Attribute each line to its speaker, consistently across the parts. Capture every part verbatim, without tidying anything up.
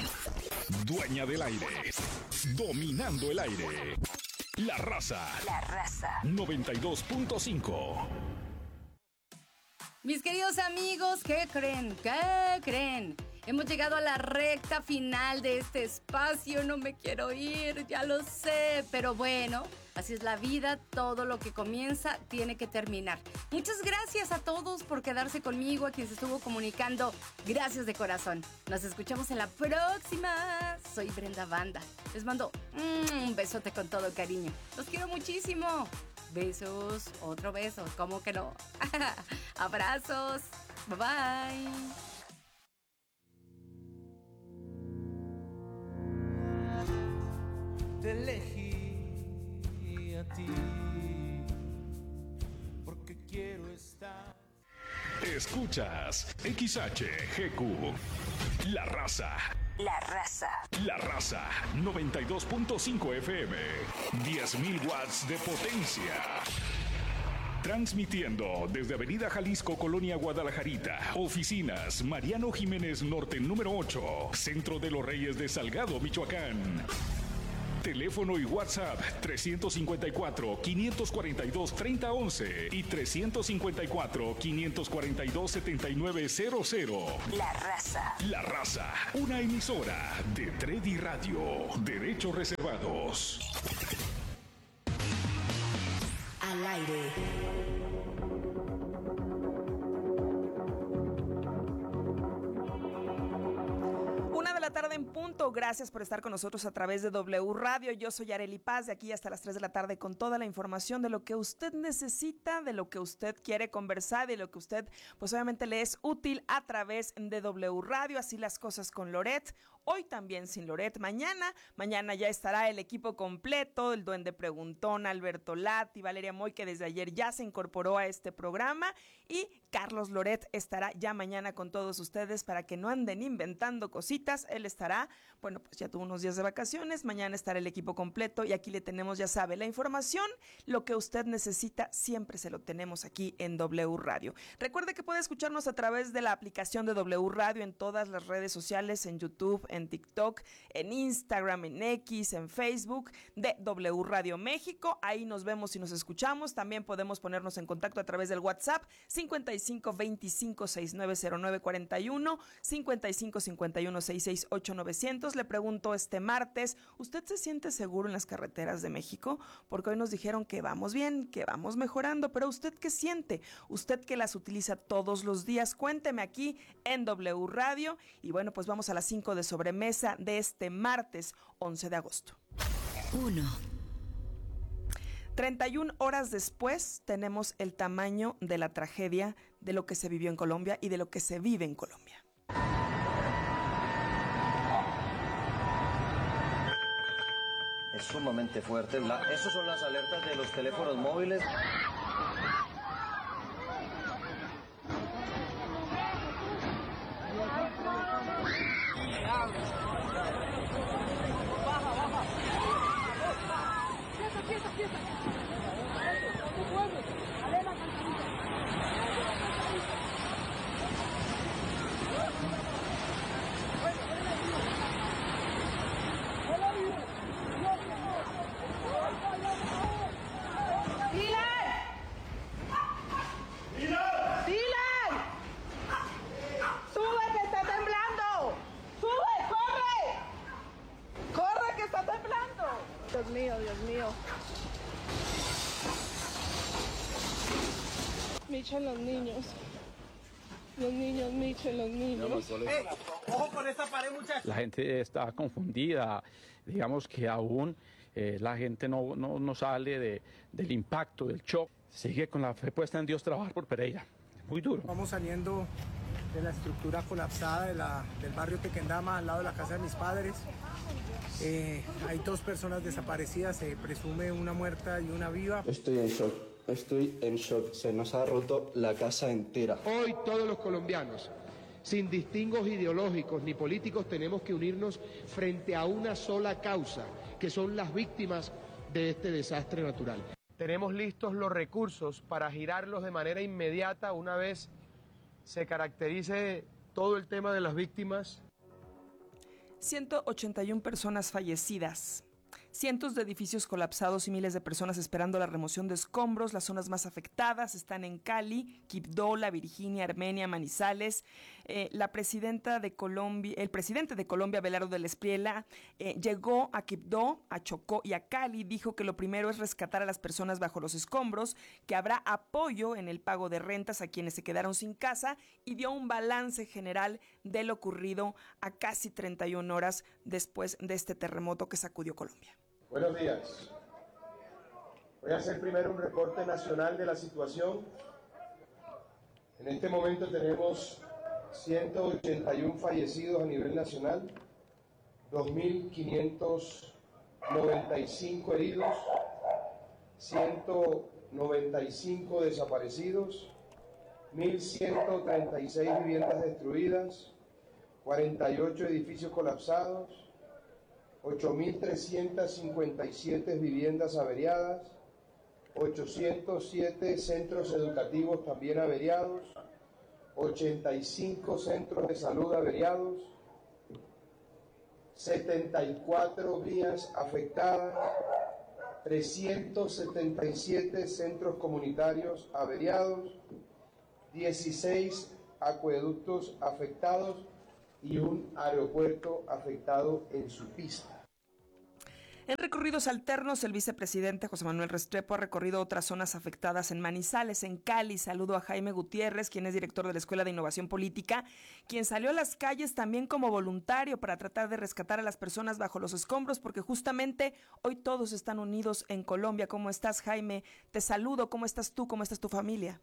Speaker 1: Dueña del aire. Dominando el aire. La Raza.
Speaker 2: La Raza.
Speaker 1: noventa y dos punto cinco.
Speaker 2: Mis queridos amigos, ¿qué creen? ¿Qué creen? Hemos llegado a la recta final de este espacio. No me quiero ir, ya lo sé. Pero bueno, así es la vida. Todo lo que comienza tiene que terminar. Muchas gracias a todos por quedarse conmigo, a quien se estuvo comunicando. Gracias de corazón. Nos escuchamos en la próxima. Soy Brenda Banda. Les mando un besote con todo cariño. Los quiero muchísimo. Besos, otro beso. ¿Cómo que no? Abrazos. Bye bye.
Speaker 3: Te elegí a ti porque quiero estar.
Speaker 1: Escuchas X H G Q. La Raza.
Speaker 2: La Raza.
Speaker 1: La Raza. noventa y dos punto cinco F M. diez mil watts de potencia. Transmitiendo desde Avenida Jalisco, Colonia Guadalajarita. Oficinas Mariano Jiménez Norte número ocho. Centro de los Reyes de Salgado, Michoacán. Teléfono y WhatsApp trescientos cincuenta y cuatro, quinientos cuarenta y dos, treinta once y trescientos cincuenta y cuatro, quinientos cuarenta y dos, setenta y nueve cero cero.
Speaker 2: La Raza.
Speaker 1: La Raza, una emisora de Tredi Radio. Derechos reservados.
Speaker 2: Al aire.
Speaker 4: Tarde en punto, gracias por estar con nosotros a través de W Radio. Yo soy Arely Paz, de aquí hasta las tres de la tarde con toda la información de lo que usted necesita, de lo que usted quiere conversar, de lo que usted pues obviamente le es útil a través de W Radio. Así las cosas con Loret, hoy también sin Loret. Mañana, mañana ya estará el equipo completo, el Duende Preguntón, Alberto Lati, Valeria Moy, que desde ayer ya se incorporó a este programa, y Carlos Loret estará ya mañana con todos ustedes para que no anden inventando cositas. Él estará, bueno, pues ya tuvo unos días de vacaciones, mañana estará el equipo completo y aquí le tenemos, ya sabe, la información, lo que usted necesita, siempre se lo tenemos aquí en W Radio. Recuerde que puede escucharnos a través de la aplicación de W Radio en todas las redes sociales, en YouTube, en TikTok, en Instagram, en X, en Facebook, de W Radio México. Ahí nos vemos y nos escuchamos. También podemos ponernos en contacto a través del WhatsApp cincuenta y cinco veinticinco sesenta y nueve cero nueve cuarenta y uno, cincuenta y cinco cincuenta y uno sesenta y seis ocho novecientos. Le pregunto este martes, ¿usted se siente seguro en las carreteras de México? Porque hoy nos dijeron que vamos bien, que vamos mejorando, pero ¿usted qué siente? ¿Usted que las utiliza todos los días? Cuénteme aquí en W Radio. Y bueno, pues vamos a las cinco de sobremesa de este martes once de agosto.
Speaker 2: Uno.
Speaker 4: treinta y una horas después tenemos el tamaño de la tragedia de lo que se vivió en Colombia y de lo que se vive en Colombia.
Speaker 5: Es sumamente fuerte. La, esas son las alertas de los teléfonos móviles.
Speaker 6: Baja, baja. Quieta, quieta, quieta. No puedes. Alena,
Speaker 7: ¡Dylan! ¡Dylan! ¡Dylan! ¡Sube, que está temblando! ¡Sube, corre! ¡Corre, que está temblando! Dios mío, Dios mío. Michen los niños. Los niños, Michen los niños.
Speaker 8: Hey, ojo con esta pared, muchachos.
Speaker 9: La gente está confundida. Digamos que aún eh, la gente no, no, no sale de, del impacto, del shock. Sigue con la fe puesta en Dios, trabajar por Pereira. Es muy duro.
Speaker 10: Vamos saliendo de la estructura colapsada de la, del barrio Tequendama, al lado de la casa de mis padres. Eh, hay dos personas desaparecidas, se presume una muerta y una viva.
Speaker 11: Estoy en shock, estoy en shock. Se nos ha roto la casa entera.
Speaker 12: Hoy todos los colombianos, sin distingos ideológicos ni políticos, tenemos que unirnos frente a una sola causa, que son las víctimas de este desastre natural.
Speaker 8: Tenemos listos los recursos para girarlos de manera inmediata una vez se caracterice todo el tema de las víctimas.
Speaker 4: ciento ochenta y una personas fallecidas. Cientos de edificios colapsados y miles de personas esperando la remoción de escombros. Las zonas más afectadas están en Cali, Quibdó, La Virginia, Armenia, Manizales. Eh, la presidenta de Colombia, el presidente de Colombia, Abelardo del Espriella, eh, llegó a Quibdó, a Chocó y a Cali. Dijo que lo primero es rescatar a las personas bajo los escombros, que habrá apoyo en el pago de rentas a quienes se quedaron sin casa, y dio un balance general de lo ocurrido a casi treinta y una horas después de este terremoto que sacudió Colombia.
Speaker 12: Buenos días. Voy a hacer primero un reporte nacional de la situación. En este momento tenemos ciento ochenta y uno fallecidos a nivel nacional, dos mil quinientos noventa y cinco heridos, ciento noventa y cinco desaparecidos, mil ciento treinta y seis viviendas destruidas, cuarenta y ocho edificios colapsados, ocho mil trescientas cincuenta y siete viviendas averiadas, ochocientos siete centros educativos también averiados, ochenta y cinco centros de salud averiados, setenta y cuatro vías afectadas, trescientos setenta y siete centros comunitarios averiados, dieciséis acueductos afectados y un aeropuerto afectado en su pista.
Speaker 4: En recorridos alternos, el vicepresidente José Manuel Restrepo ha recorrido otras zonas afectadas en Manizales, en Cali. Saludo a Jaime Gutiérrez, quien es director de la Escuela de Innovación Política, quien salió a las calles también como voluntario para tratar de rescatar a las personas bajo los escombros, porque justamente hoy todos están unidos en Colombia. ¿Cómo estás, Jaime? Te saludo. ¿Cómo estás tú? ¿Cómo estás tu familia?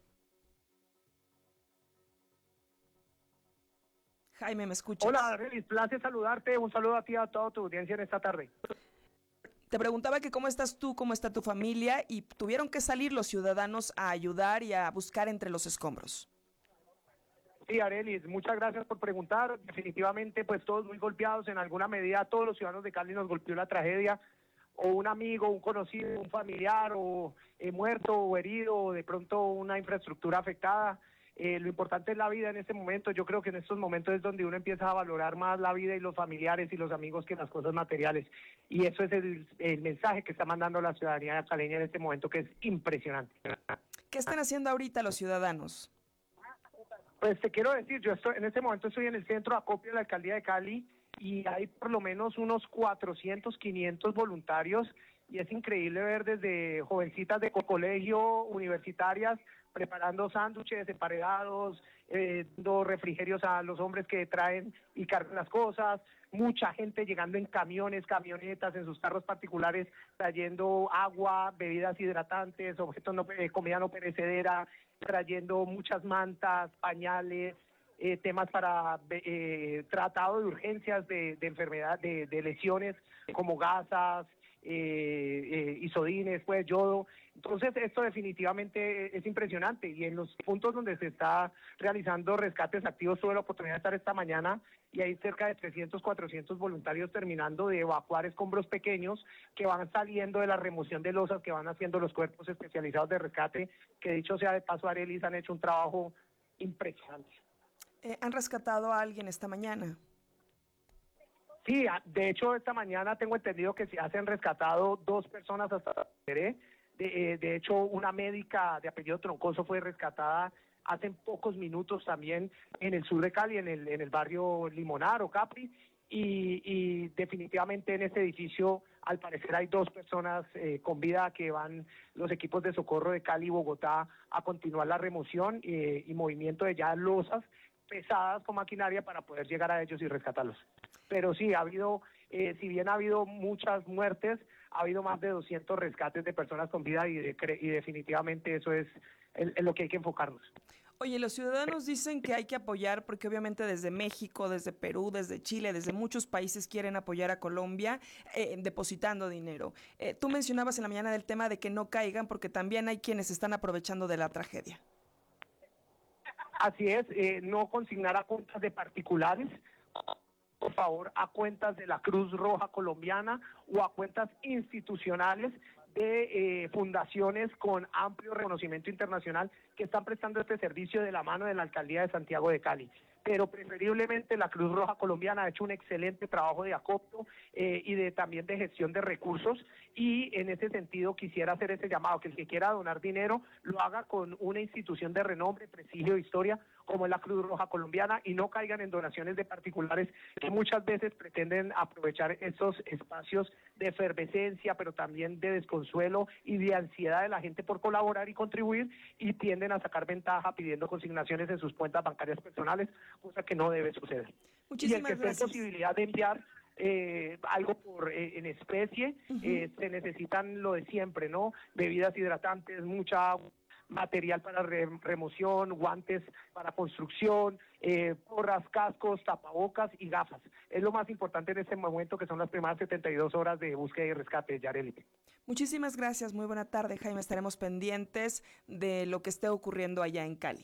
Speaker 4: Jaime, ¿me escuchas?
Speaker 13: Hola, Relis, placer saludarte. Un saludo a ti y a toda tu audiencia en esta tarde.
Speaker 4: Te preguntaba que cómo estás tú, cómo está tu familia, y tuvieron que salir los ciudadanos a ayudar y a buscar entre los escombros.
Speaker 13: Sí, Arelis, muchas gracias por preguntar. Definitivamente, pues todos muy golpeados en alguna medida. Todos los ciudadanos de Cali nos golpeó la tragedia. O un amigo, un conocido, un familiar, o eh, muerto o herido, o de pronto una infraestructura afectada. Eh, lo importante es la vida en este momento. Yo creo que en estos momentos es donde uno empieza a valorar más la vida y los familiares y los amigos que las cosas materiales. Y eso es el, el mensaje que está mandando la ciudadanía caleña en este momento, que es impresionante.
Speaker 4: ¿Qué están haciendo ahorita los ciudadanos?
Speaker 13: Pues te quiero decir, yo estoy en este momento estoy en el centro de acopio de la Alcaldía de Cali y hay por lo menos unos cuatrocientos, quinientos voluntarios, y es increíble ver desde jovencitas de colegio, universitarias, preparando sándwiches emparedados, eh, dando refrigerios a los hombres que traen y cargan las cosas, mucha gente llegando en camiones, camionetas, en sus carros particulares, trayendo agua, bebidas hidratantes, objetos no, eh, comida no perecedera, trayendo muchas mantas, pañales, eh, temas para eh, tratado de urgencias de, de enfermedad, de, de lesiones como gasas, eh, eh, isodines, pues yodo. Entonces esto definitivamente es impresionante, y en los puntos donde se está realizando rescates activos tuve la oportunidad de estar esta mañana y hay cerca de trescientos, cuatrocientos voluntarios terminando de evacuar escombros pequeños que van saliendo de la remoción de losas que van haciendo los cuerpos especializados de rescate, que dicho sea de paso, Arelis, han hecho un trabajo impresionante.
Speaker 4: Eh, ¿Han rescatado a alguien esta mañana?
Speaker 13: Sí, de hecho esta mañana tengo entendido que se han rescatado dos personas hasta de, de hecho una médica de apellido Troncoso fue rescatada hace pocos minutos también en el sur de Cali, en el, en el barrio Limonar o Capri, y, y definitivamente en este edificio al parecer hay dos personas eh, con vida que van los equipos de socorro de Cali y Bogotá a continuar la remoción eh, y movimiento de ya losas pesadas con maquinaria para poder llegar a ellos y rescatarlos. Pero sí, ha habido, eh, si bien ha habido muchas muertes, ha habido más de doscientos rescates de personas con vida y, de, y definitivamente eso es en, en lo que hay que enfocarnos.
Speaker 4: Oye, los ciudadanos dicen que hay que apoyar porque obviamente desde México, desde Perú, desde Chile, desde muchos países quieren apoyar a Colombia eh, depositando dinero. Eh, tú mencionabas en la mañana del tema de que no caigan porque también hay quienes están aprovechando de la tragedia.
Speaker 13: Así es, eh, no consignar a cuentas de particulares, por favor, a cuentas de la Cruz Roja Colombiana o a cuentas institucionales de eh, fundaciones con amplio reconocimiento internacional que están prestando este servicio de la mano de la Alcaldía de Santiago de Cali. pero preferiblemente la Cruz Roja Colombiana ha hecho un excelente trabajo de acopio eh, y de también de gestión de recursos, y en ese sentido quisiera hacer ese llamado, que el que quiera donar dinero lo haga con una institución de renombre, prestigio e historia como es la Cruz Roja Colombiana, y no caigan en donaciones de particulares que muchas veces pretenden aprovechar estos espacios de efervescencia, pero también de desconsuelo y de ansiedad de la gente por colaborar y contribuir, y tienden a sacar ventaja pidiendo consignaciones en sus cuentas bancarias personales, cosa que no debe suceder.
Speaker 4: Muchísimas
Speaker 13: y el que
Speaker 4: gracias.
Speaker 13: tenga posibilidad de enviar eh, algo por eh, en especie, uh-huh. eh, se necesitan lo de siempre, ¿no? Bebidas hidratantes, mucha agua, material para re remoción, guantes para construcción, eh, porras, cascos, tapabocas y gafas. Es lo más importante en este momento, que son las primeras setenta y dos horas de búsqueda y rescate, Yareli.
Speaker 4: Muchísimas gracias, muy buena tarde, Jaime. Estaremos pendientes de lo que esté ocurriendo allá en Cali.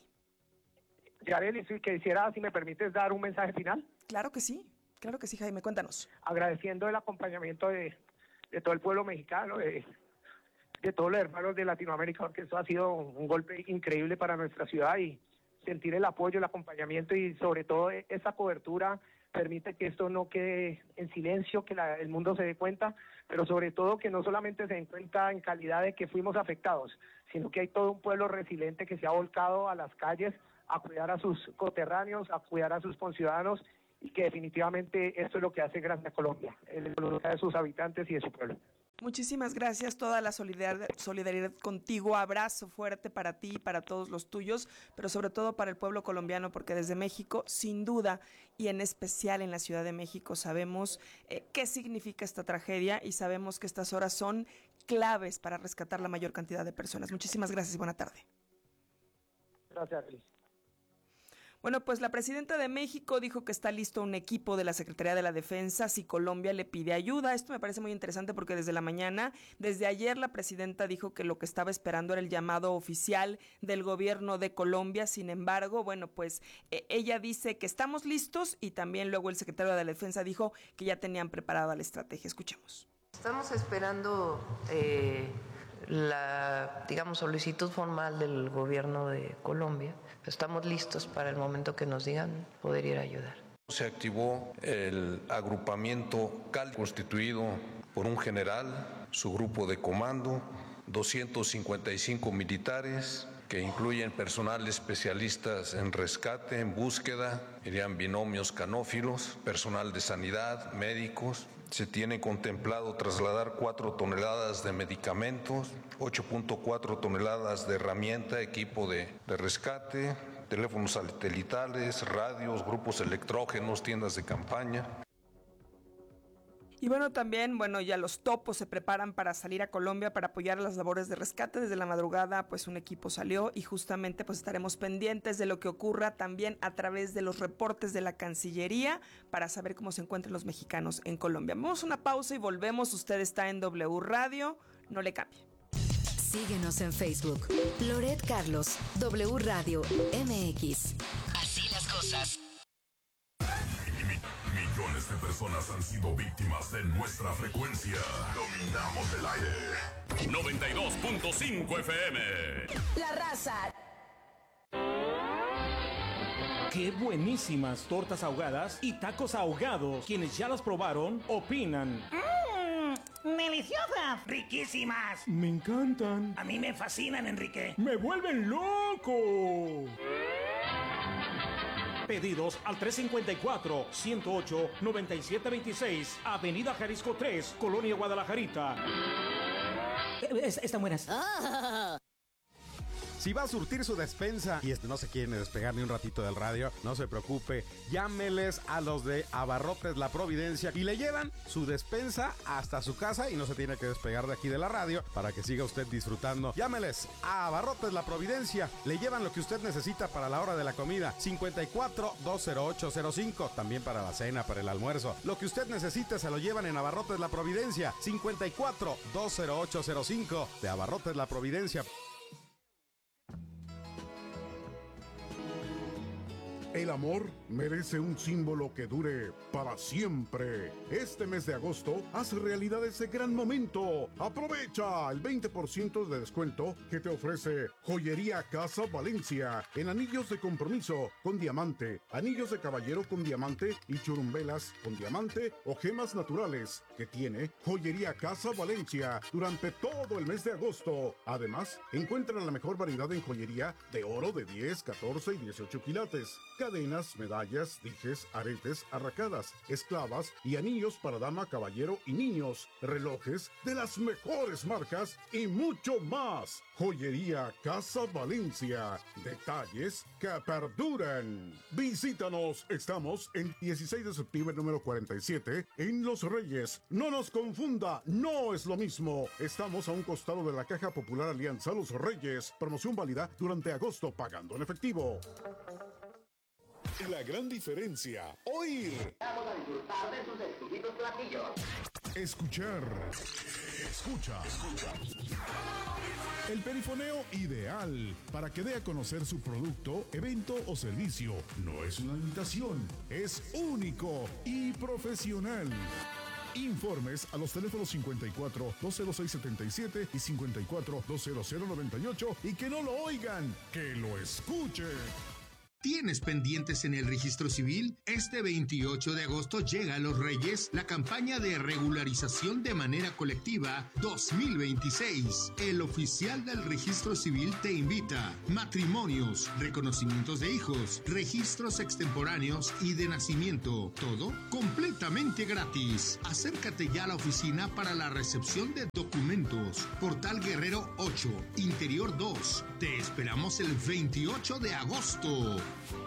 Speaker 13: Yareli, si quisiera, si me permites, dar un mensaje final.
Speaker 4: Claro que sí, claro que sí, Jaime, cuéntanos.
Speaker 13: Agradeciendo el acompañamiento de, de todo el pueblo mexicano, de, de todos los hermanos de Latinoamérica, porque eso ha sido un golpe increíble para nuestra ciudad, y sentir el apoyo, el acompañamiento y sobre todo esa cobertura permite que esto no quede en silencio, que la, el mundo se dé cuenta, pero sobre todo que no solamente se den cuenta en calidad de que fuimos afectados, sino que hay todo un pueblo resiliente que se ha volcado a las calles a cuidar a sus coterráneos, a cuidar a sus conciudadanos, y que definitivamente esto es lo que hace grande a Colombia, la voluntad de sus habitantes y de su pueblo.
Speaker 4: Muchísimas gracias, toda la solidaridad, solidaridad contigo, abrazo fuerte para ti y para todos los tuyos, pero sobre todo para el pueblo colombiano, porque desde México, sin duda, y en especial en la Ciudad de México, sabemos eh, qué significa esta tragedia y sabemos que estas horas son claves para rescatar la mayor cantidad de personas. Muchísimas gracias y buena tarde.
Speaker 13: Gracias, Liz.
Speaker 4: Bueno, pues la presidenta de México dijo que está listo un equipo de la Secretaría de la Defensa si Colombia le pide ayuda. Esto me parece muy interesante porque desde la mañana, desde ayer, la presidenta dijo que lo que estaba esperando era el llamado oficial del gobierno de Colombia. Sin embargo, bueno, pues eh, ella dice que estamos listos, y también luego el secretario de la Defensa dijo que ya tenían preparada la estrategia. Escuchemos.
Speaker 14: Estamos esperando eh, la, digamos, solicitud formal del gobierno de Colombia. Estamos listos para el momento que nos digan poder ir a ayudar.
Speaker 15: Se activó el agrupamiento Cali, constituido por un general, su grupo de comando, doscientos cincuenta y cinco militares, que incluyen personal especialistas en rescate, en búsqueda, irían binomios canófilos, personal de sanidad, médicos. Se tiene contemplado trasladar cuatro toneladas de medicamentos, ocho punto cuatro toneladas de herramienta, equipo de, de rescate, teléfonos satelitales, radios, grupos electrógenos, tiendas de campaña.
Speaker 4: Y bueno, también, bueno, ya los topos se preparan para salir a Colombia para apoyar las labores de rescate. Desde la madrugada, pues un equipo salió, y justamente pues estaremos pendientes de lo que ocurra también a través de los reportes de la Cancillería para saber cómo se encuentran los mexicanos en Colombia. Vamos a una pausa y volvemos. Usted está en W Radio, no le cambie.
Speaker 16: Síguenos en Facebook, Loret Carlos, W Radio M X. Así las cosas.
Speaker 17: Millones de personas han sido víctimas de nuestra frecuencia. Dominamos el aire. noventa y dos punto cinco F M.
Speaker 16: La raza.
Speaker 18: Qué buenísimas tortas ahogadas y tacos ahogados. Quienes ya las probaron, opinan.
Speaker 19: ¡Mmm! ¡Deliciosas! ¡Riquísimas!
Speaker 18: Me encantan.
Speaker 19: A mí me fascinan, Enrique.
Speaker 18: ¡Me vuelven loco! Pedidos al tres cinco cuatro, uno cero ocho, nueve siete dos seis, Avenida Jalisco tres, Colonia Guadalajarita.
Speaker 19: Es, están buenas.
Speaker 20: Ah. Si va a surtir su despensa y este no se quiere despegar ni un ratito del radio, no se preocupe, llámeles a los de Abarrotes La Providencia y le llevan su despensa hasta su casa y no se tiene que despegar de aquí de la radio para que siga usted disfrutando. Llámeles a Abarrotes La Providencia, le llevan lo que usted necesita para la hora de la comida, cincuenta y cuatro, dos cero ocho cero cinco, también para la cena, para el almuerzo. Lo que usted necesita se lo llevan en Abarrotes La Providencia, cincuenta y cuatro, dos cero ocho cero cinco, de Abarrotes La Providencia.
Speaker 21: El amor merece un símbolo que dure para siempre. Este mes de agosto, haz realidad ese gran momento. Aprovecha el veinte por ciento de descuento que te ofrece Joyería Casa Valencia en anillos de compromiso con diamante, anillos de caballero con diamante y churumbelas con diamante o gemas naturales que tiene Joyería Casa Valencia durante todo el mes de agosto. Además, encuentra la mejor variedad en joyería de oro de diez, catorce y dieciocho quilates, cadenas, medallas, dijes, aretes, arracadas, esclavas y anillos para dama, caballero y niños, relojes de las mejores marcas y mucho más. Joyería Casa Valencia, detalles que perduran. Visítanos, estamos en dieciséis de septiembre número cuarenta y siete en Los Reyes. No nos confunda, no es lo mismo. Estamos a un costado de la Caja Popular Alianza Los Reyes. Promoción válida durante agosto pagando en efectivo.
Speaker 1: La gran diferencia, oír.
Speaker 22: Vamos a disfrutar de sus exquisitos platillos.
Speaker 1: Escuchar. Escucha. Escucha. El perifoneo ideal para que dé a conocer su producto, evento o servicio. No es una imitación, es único y profesional. Informes a los teléfonos cincuenta y cuatro, dos cero seis, setenta y siete y cincuenta y cuatro, dos cero cero, noventa y ocho y que no lo oigan, que lo escuchen.
Speaker 23: ¿Tienes pendientes en el registro civil? Este veintiocho de agosto llega a Los Reyes la campaña de regularización de manera colectiva dos mil veintiséis. El oficial del registro civil te invita. Matrimonios, reconocimientos de hijos, registros extemporáneos y de nacimiento. Todo completamente gratis. Acércate ya a la oficina para la recepción de documentos. Portal Guerrero ocho, Interior dos. Te esperamos el veintiocho de agosto.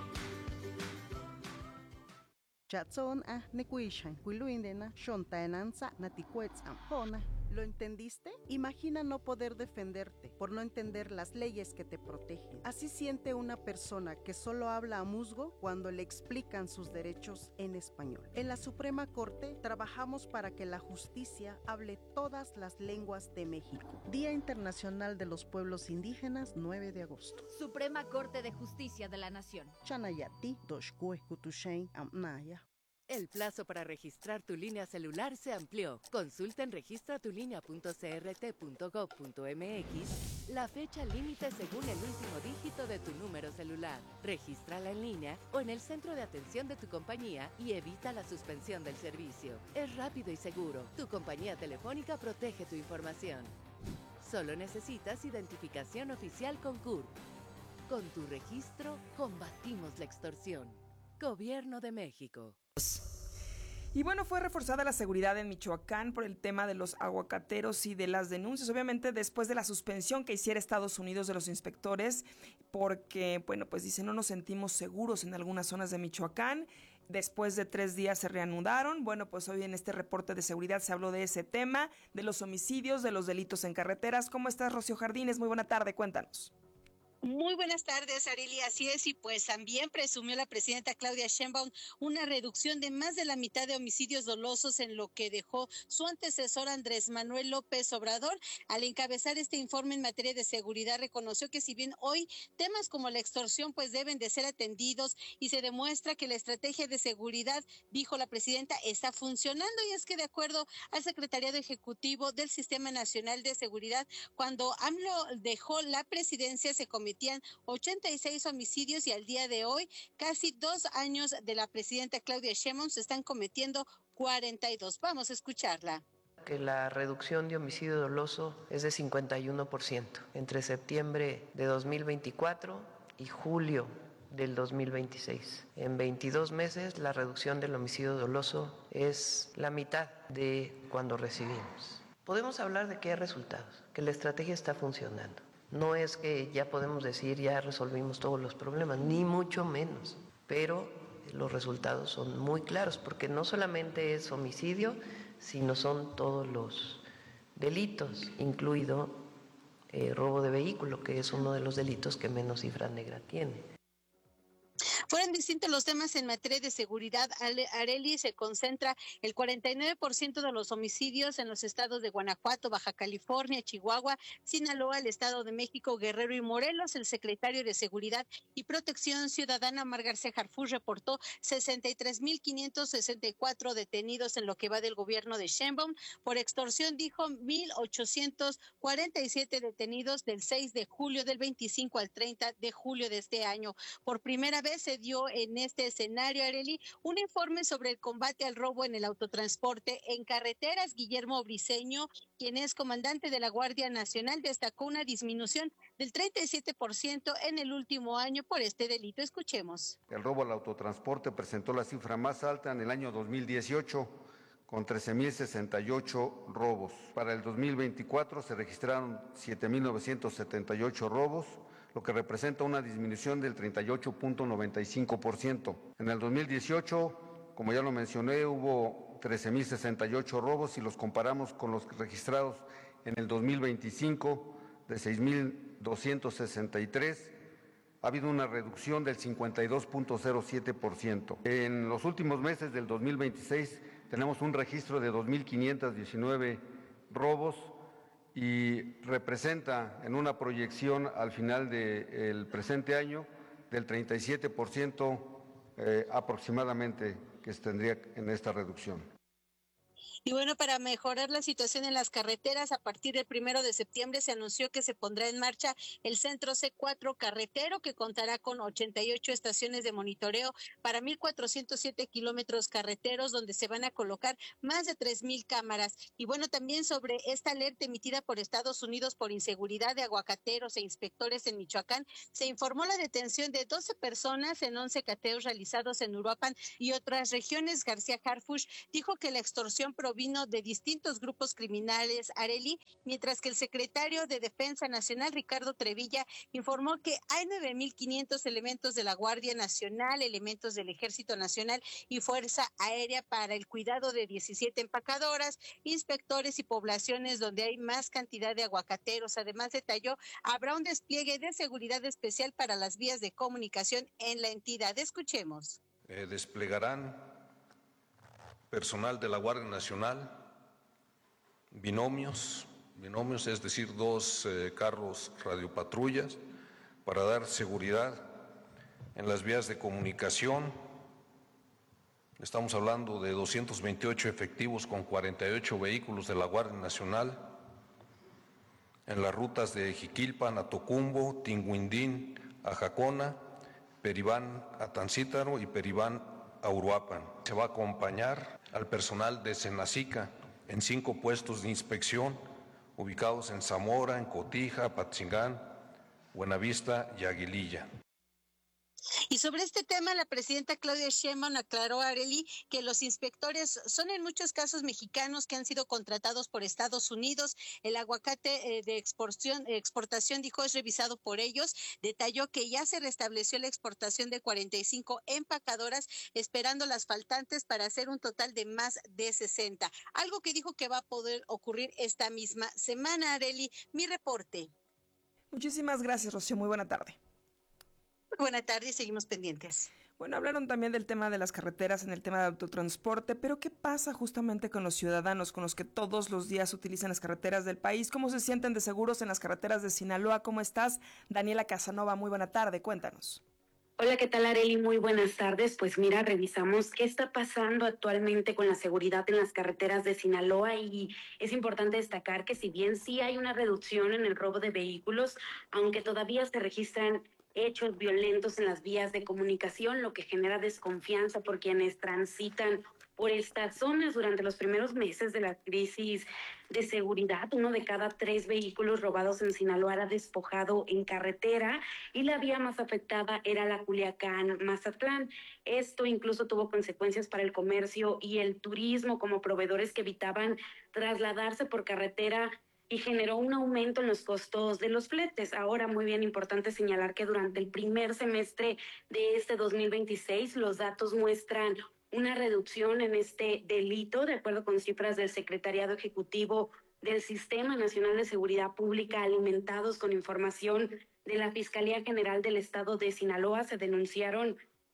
Speaker 24: Chatson a nekuishan, kuiluindena, shontaenanza, natikuetz ampona. ¿Lo entendiste? Imagina no poder defenderte por no entender las leyes que te protegen. Así siente una persona que solo habla a musgo cuando le explican sus derechos en español. En la Suprema Corte trabajamos para que la justicia hable todas las lenguas de México. Día Internacional de los Pueblos Indígenas, nueve de agosto.
Speaker 25: Suprema Corte de Justicia de la Nación.
Speaker 24: Chanayati, Doshkue, Kutushain, Amnaya.
Speaker 26: El plazo para registrar tu línea celular se amplió. Consulta en registra tu línea punto c r t punto gov punto m x la fecha límite según el último dígito de tu número celular. Regístrala en línea o en el centro de atención de tu compañía y evita la suspensión del servicio. Es rápido y seguro. Tu compañía telefónica protege tu información. Solo necesitas identificación oficial con C U R P. Con tu registro, combatimos la extorsión. Gobierno de México.
Speaker 4: Y bueno, fue reforzada la seguridad en Michoacán por el tema de los aguacateros y de las denuncias, obviamente después de la suspensión que hiciera Estados Unidos de los inspectores, porque, bueno, pues dice, no nos sentimos seguros en algunas zonas de Michoacán. Después de tres días se reanudaron. Bueno, pues hoy en este reporte de seguridad se habló de ese tema, de los homicidios, de los delitos en carreteras. ¿Cómo estás, Rocío Jardines? Muy buena tarde, cuéntanos.
Speaker 27: Muy buenas tardes, Arely. Así es, y pues también presumió la presidenta Claudia Sheinbaum una reducción de más de la mitad de homicidios dolosos en lo que dejó su antecesor Andrés Manuel López Obrador. Al encabezar este informe en materia de seguridad, reconoció que si bien hoy temas como la extorsión pues deben de ser atendidos y se demuestra que la estrategia de seguridad, dijo la presidenta, está funcionando, y es que de acuerdo al Secretariado Ejecutivo del Sistema Nacional de Seguridad, cuando AMLO dejó la presidencia se comisionaron cometían ochenta y seis homicidios y al día de hoy, casi dos años de la presidenta Claudia Sheinbaum, se están cometiendo cuarenta y dos. Vamos a escucharla.
Speaker 14: Que la reducción de homicidio doloso es de cincuenta y uno por ciento entre septiembre de dos mil veinticuatro y julio del dos mil veintiséis. En veintidós meses la reducción del homicidio doloso es la mitad de cuando recibimos. Podemos hablar de que hay resultados, que la estrategia está funcionando. No es que ya podemos decir ya resolvimos todos los problemas, ni mucho menos, pero los resultados son muy claros porque no solamente es homicidio, sino son todos los delitos, incluido eh, robo de vehículo, que es uno de los delitos que menos cifra negra tiene.
Speaker 27: Fueron distintos los temas en materia de seguridad. Arely, se concentra el cuarenta y nueve por ciento de los homicidios en los estados de Guanajuato, Baja California, Chihuahua, Sinaloa, el Estado de México, Guerrero y Morelos. El secretario de Seguridad y Protección Ciudadana, Omar García Harfuch, reportó sesenta y tres mil quinientos sesenta y cuatro detenidos en lo que va del gobierno de Sheinbaum. Por extorsión, dijo mil ochocientos cuarenta y siete detenidos del seis de julio del veinticinco al treinta de julio de este año. Por primera vez se dio en este escenario, Arely, un informe sobre el combate al robo en el autotransporte en carreteras. Guillermo Briceño, quien es comandante de la Guardia Nacional, destacó una disminución del treinta y siete por ciento en el último año por este delito. Escuchemos.
Speaker 2: El robo al autotransporte presentó la cifra más alta en el año dos mil dieciocho, con trece mil sesenta y ocho robos. Para el dos mil veinticuatro se registraron siete mil novecientos setenta y ocho robos, lo que representa una disminución del treinta y ocho punto noventa y cinco por ciento. En el dos mil dieciocho, como ya lo mencioné, hubo trece mil sesenta y ocho robos. Si los comparamos con los registrados en el dos mil veinticinco, de seis mil doscientos sesenta y tres, ha habido una reducción del cincuenta y dos punto cero siete por ciento. En los últimos meses del dos mil veintiséis tenemos un registro de dos mil quinientos diecinueve robos, y representa en una proyección al final del presente año del treinta y siete por ciento eh, aproximadamente que se tendría en esta reducción.
Speaker 27: Y bueno, para mejorar la situación en las carreteras, a partir del primero de septiembre se anunció que se pondrá en marcha el Centro C cuatro Carretero, que contará con ochenta y ocho estaciones de monitoreo para mil cuatrocientos siete kilómetros carreteros, donde se van a colocar más de tres mil cámaras. Y bueno, también sobre esta alerta emitida por Estados Unidos por inseguridad de aguacateros e inspectores en Michoacán, se informó la detención de doce personas en once cateos realizados en Uruapan y otras regiones. García Harfuch dijo que la extorsión provino de distintos grupos criminales, Arely, mientras que el secretario de Defensa Nacional, Ricardo Trevilla, informó que hay nueve mil quinientos elementos de la Guardia Nacional, elementos del Ejército Nacional y Fuerza Aérea para el cuidado de diecisiete empacadoras, inspectores y poblaciones donde hay más cantidad de aguacateros. Además, detalló, habrá un despliegue de seguridad especial para las vías de comunicación en la entidad. Escuchemos.
Speaker 15: Eh, desplegarán personal de la Guardia Nacional, binomios, binomios, es decir, dos eh, carros radiopatrullas para dar seguridad en las vías de comunicación. Estamos hablando de doscientos veintiocho efectivos con cuarenta y ocho vehículos de la Guardia Nacional en las rutas de Jiquilpan a Tocumbo, Tinguindín a Jacona, Peribán a Tancítaro y Peribán a Uruapan. Se va a acompañar al personal de Senacica en cinco puestos de inspección ubicados en Zamora, en Cotija, Apatzingán, Buenavista y Aguililla.
Speaker 27: Y sobre este tema, la presidenta Claudia Sheinbaum aclaró, Arely, que los inspectores son en muchos casos mexicanos que han sido contratados por Estados Unidos. El aguacate eh, de exportación, exportación, dijo, es revisado por ellos. Detalló que ya se restableció la exportación de cuarenta y cinco empacadoras, esperando las faltantes para hacer un total de más de sesenta. Algo que dijo que va a poder ocurrir esta misma semana, Arely. Mi reporte.
Speaker 4: Muchísimas gracias, Rocío. Muy buena tarde.
Speaker 27: Buenas tardes, seguimos pendientes.
Speaker 4: Bueno, hablaron también del tema de las carreteras en el tema de autotransporte, pero ¿qué pasa justamente con los ciudadanos, con los que todos los días utilizan las carreteras del país? ¿Cómo se sienten de seguros en las carreteras de Sinaloa? ¿Cómo estás? Daniela Casanova, muy buena tarde, cuéntanos.
Speaker 3: Hola, ¿qué tal, Arely? Muy buenas tardes. Pues mira, revisamos qué está pasando actualmente con la seguridad en las carreteras de Sinaloa, y es importante destacar que si bien sí hay una reducción en el robo de vehículos, aunque todavía se registran hechos violentos en las vías de comunicación, lo que genera desconfianza por quienes transitan por estas zonas. Durante los primeros meses de la crisis de seguridad, uno de cada tres vehículos robados en Sinaloa era despojado en carretera, y la vía más afectada era la Culiacán-Mazatlán. Esto incluso tuvo consecuencias para el comercio y el turismo, como proveedores que evitaban trasladarse por carretera, y generó un aumento en los costos de los fletes. Ahora, muy bien importante señalar que durante el primer semestre de este dos mil veintiséis, los datos muestran una reducción en este delito, de acuerdo con cifras del Secretariado Ejecutivo del Sistema Nacional de Seguridad Pública, alimentados con información de la Fiscalía General del Estado de Sinaloa. Se denunciaron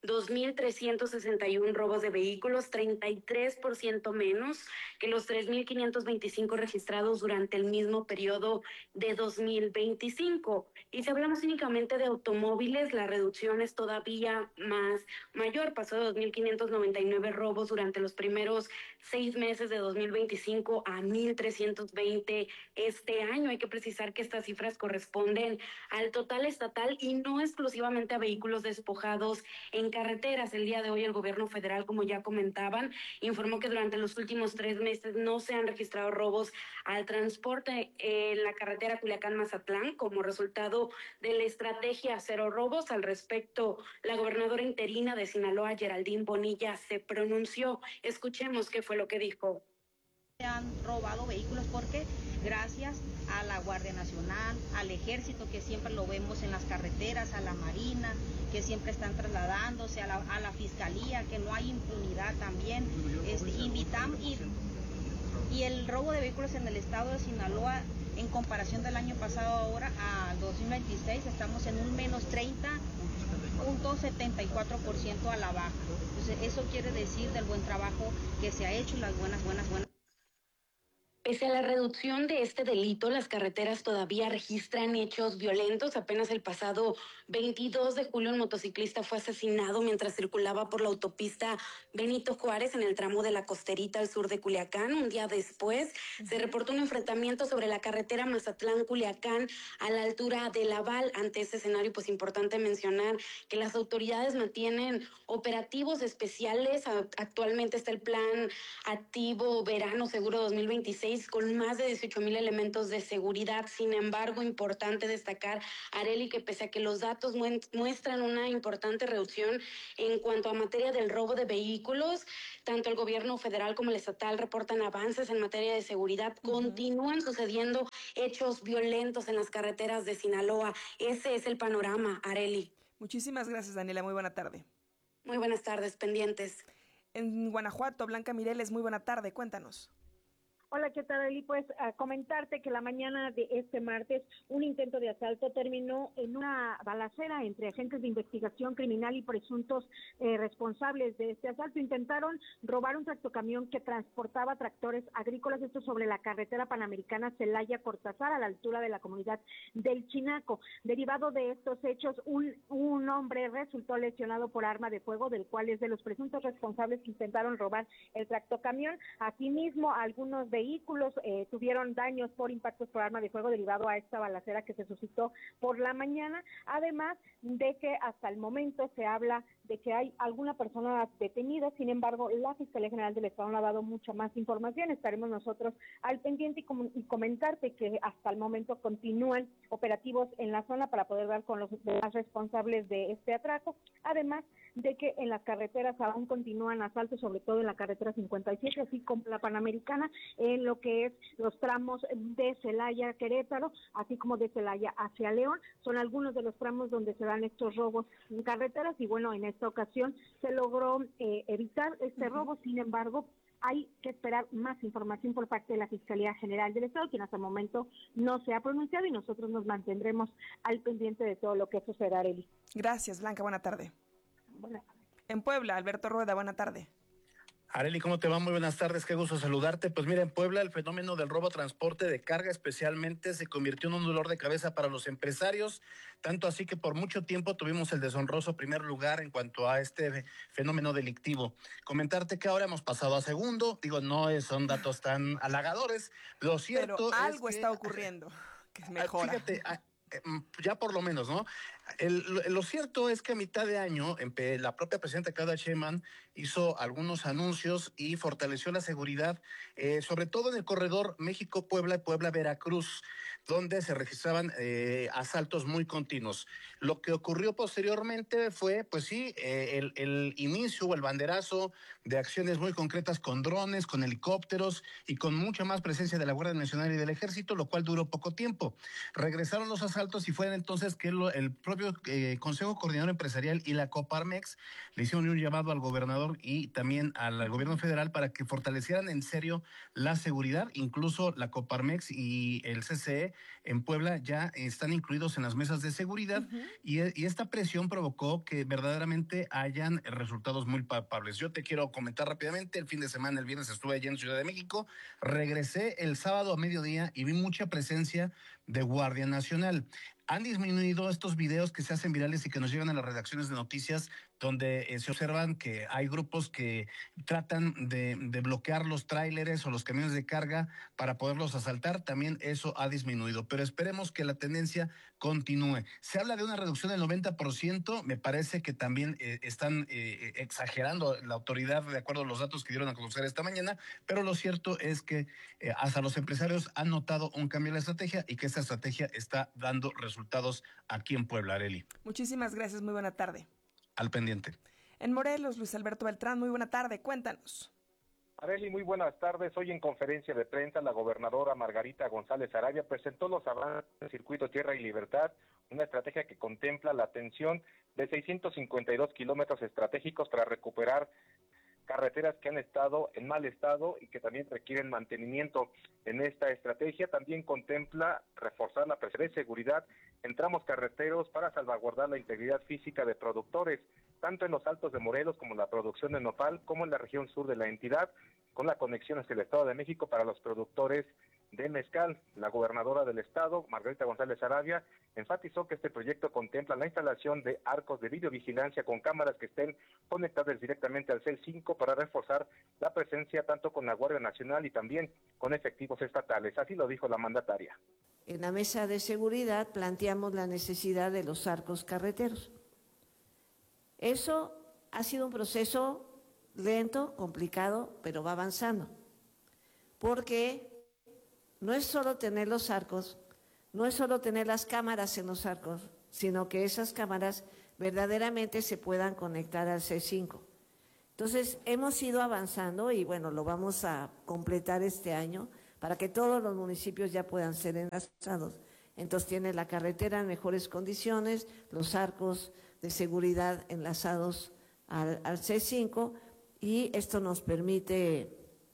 Speaker 3: dos mil trescientos sesenta y uno robos de vehículos, treinta y tres por ciento menos que los tres mil quinientos veinticinco registrados durante el mismo periodo de dos mil veinticinco. Y si hablamos únicamente de automóviles, la reducción es todavía más mayor. Pasó de dos mil quinientos noventa y nueve robos durante los primeros seis meses de dos mil veinticinco a mil trescientos veinte este año. Hay que precisar que estas cifras corresponden al total estatal y no exclusivamente a vehículos despojados en carreteras. El día de hoy el gobierno federal, como ya comentaban, informó que durante los últimos tres meses no se han registrado robos al transporte en la carretera Culiacán-Mazatlán como resultado de la estrategia Cero Robos. Al respecto, la gobernadora interina de Sinaloa, Geraldine Bonilla, se pronunció. Escuchemos qué fue lo que dijo.
Speaker 5: Se han robado vehículos porque gracias a la Guardia Nacional, al Ejército, que siempre lo vemos en las carreteras, a la Marina, que siempre están trasladándose, a la, a la Fiscalía, que no hay impunidad también. Este, invitamos y, y el robo de vehículos en el estado de Sinaloa, en comparación del año pasado ahora al dos mil veintiséis, estamos en un menos treinta punto setenta y cuatro por ciento a la baja. Entonces, eso quiere decir del buen trabajo que se ha hecho y las buenas, buenas, buenas.
Speaker 3: Pese a la reducción de este delito, las carreteras todavía registran hechos violentos. Apenas el pasado veintidós de julio un motociclista fue asesinado mientras circulaba por la autopista Benito Juárez en el tramo de la Costerita al sur de Culiacán. Un día después uh-huh. se reportó un enfrentamiento sobre la carretera Mazatlán-Culiacán a la altura de Laval. Ante ese escenario, pues importante mencionar que las autoridades mantienen operativos especiales. Actualmente está el plan activo Verano Seguro dos mil veintiséis con más de dieciocho mil elementos de seguridad. Sin embargo, importante destacar, Arely, que pese a que los datos muestran una importante reducción en cuanto a materia del robo de vehículos, tanto el gobierno federal como el estatal reportan avances en materia de seguridad. Uh-huh. Continúan sucediendo hechos violentos en las carreteras de Sinaloa. Ese es el panorama, Arely.
Speaker 4: Muchísimas gracias, Daniela. Muy buena tarde.
Speaker 3: Muy buenas tardes, pendientes.
Speaker 4: En Guanajuato, Blanca Mireles, muy buena tarde. Cuéntanos.
Speaker 6: Hola, ¿qué tal, Eli? Pues a comentarte que la mañana de este martes un intento de asalto terminó en una balacera entre agentes de investigación criminal y presuntos eh, responsables de este asalto. Intentaron robar un tractocamión que transportaba tractores agrícolas, esto sobre la carretera panamericana Celaya-Cortázar, a la altura de la comunidad del Chinaco. Derivado de estos hechos, un, un hombre resultó lesionado por arma de fuego, del cual es de los presuntos responsables que intentaron robar el tractocamión. Asimismo, algunos de vehículos eh, tuvieron daños por impactos por arma de fuego derivado a esta balacera que se suscitó por la mañana, además de que hasta el momento se habla de que hay alguna persona detenida. Sin embargo, la Fiscalía General del Estado no ha dado mucha más información. Estaremos nosotros al pendiente y, com- y comentarte que hasta el momento continúan operativos en la zona para poder dar con los demás responsables de este atraco, además de que en las carreteras aún continúan asaltos, sobre todo en la carretera cincuenta y siete, así como la Panamericana, en lo que es los tramos de Celaya a Querétaro, así como de Celaya hacia León. Son algunos de los tramos donde se dan estos robos en carreteras y bueno, en esta ocasión se logró eh, evitar este uh-huh. robo. Sin embargo, hay que esperar más información por parte de la Fiscalía General del Estado, quien hasta el momento no se ha pronunciado, y nosotros nos mantendremos al pendiente de todo lo que sucederá, Arely.
Speaker 4: Gracias, Blanca. Buena tarde.
Speaker 6: Buenas tardes.
Speaker 4: En Puebla, Alberto Rueda, buena tarde.
Speaker 7: Arely, ¿cómo te va? Muy buenas tardes, qué gusto saludarte. Pues mira, en Puebla el fenómeno del robo transporte de carga especialmente se convirtió en un dolor de cabeza para los empresarios, tanto así que por mucho tiempo tuvimos el deshonroso primer lugar en cuanto a este fenómeno delictivo. Comentarte que ahora hemos pasado a segundo, digo, no son datos tan halagadores, lo cierto
Speaker 4: Pero algo
Speaker 7: es que,
Speaker 4: está ocurriendo que mejora.
Speaker 7: Fíjate, ya por lo menos, ¿no? El, lo, lo cierto es que a mitad de año la propia presidenta Claudia Sheinbaum hizo algunos anuncios y fortaleció la seguridad, eh, sobre todo en el corredor México-Puebla y Puebla-Veracruz, donde se registraban eh, asaltos muy continuos. Lo que ocurrió posteriormente fue, pues sí, eh, el, el inicio o el banderazo de acciones muy concretas con drones, con helicópteros y con mucha más presencia de la Guardia Nacional y del Ejército, lo cual duró poco tiempo. Regresaron los asaltos y fue entonces que lo, el propio eh, Consejo Coordinador Empresarial y la Coparmex le hicieron un llamado al gobernador y también al gobierno federal para que fortalecieran en serio la seguridad. Incluso la Coparmex y el C C E en Puebla ya están incluidos en las mesas de seguridad uh-huh. y, y esta presión provocó que verdaderamente hayan resultados muy palpables. Yo te quiero comentar rápidamente, el fin de semana, el viernes estuve allí en Ciudad de México, regresé el sábado a mediodía y vi mucha presencia de Guardia Nacional. Han disminuido estos videos que se hacen virales y que nos llegan a las redacciones de noticias donde eh, se observan que hay grupos que tratan de, de bloquear los tráileres o los camiones de carga para poderlos asaltar. También eso ha disminuido, pero esperemos que la tendencia continúe. Se habla de una reducción del noventa por ciento, me parece que también eh, están eh, exagerando la autoridad de acuerdo a los datos que dieron a conocer esta mañana, pero lo cierto es que eh, hasta los empresarios han notado un cambio en la estrategia y que esta estrategia está dando resultados aquí en Puebla, Arely.
Speaker 4: Muchísimas gracias, muy buena tarde.
Speaker 7: Al pendiente.
Speaker 4: En Morelos, Luis Alberto Beltrán, muy buena tarde, cuéntanos.
Speaker 8: Arely, muy buenas tardes. Hoy en conferencia de prensa, la gobernadora Margarita González Arabia presentó los avances del Circuito Tierra y Libertad, una estrategia que contempla la atención de seiscientos cincuenta y dos kilómetros estratégicos para recuperar carreteras que han estado en mal estado y que también requieren mantenimiento. En esta estrategia también contempla reforzar la presencia de seguridad en tramos carreteros para salvaguardar la integridad física de productores, tanto en los Altos de Morelos como en la producción de nopal, como en la región sur de la entidad, con la conexión hacia el Estado de México para los productores de mezcal. La gobernadora del estado, Margarita González Arabia, enfatizó que este proyecto contempla la instalación de arcos de videovigilancia con cámaras que estén conectadas directamente al C E L cinco para reforzar la presencia tanto con la Guardia Nacional y también con efectivos estatales. Así lo dijo la mandataria.
Speaker 9: En la mesa de seguridad planteamos la necesidad de los arcos carreteros. Eso ha sido un proceso lento, complicado, pero va avanzando, porque no es solo tener los arcos, no es solo tener las cámaras en los arcos, sino que esas cámaras verdaderamente se puedan conectar al C E cinco. Entonces, hemos ido avanzando y bueno, lo vamos a completar este año para que todos los municipios ya puedan ser enlazados. Entonces, tiene la carretera en mejores condiciones, los arcos de seguridad enlazados al, al C E cinco, y esto nos permite